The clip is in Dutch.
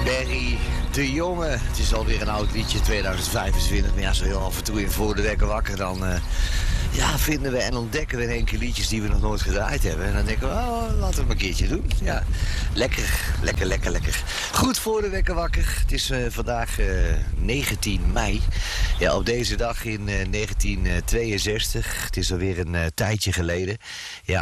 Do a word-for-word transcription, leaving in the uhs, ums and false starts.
Barry de Jonge. Het is alweer een oud liedje, tweeduizend vijfentwintig. Maar ja, zo heel af en toe in Voor de Wekker Wakker. Dan uh, ja, vinden we en ontdekken we in één keer liedjes die we nog nooit gedraaid hebben. En dan denken we, oh, laten we het een keertje doen. Ja, lekker, lekker, lekker, lekker. Goed, Voor de Wekker Wakker. Het is uh, vandaag uh, negentien mei. Ja, op deze dag in uh, negentien tweeënzestig. Het is alweer een uh, tijdje geleden. Ja,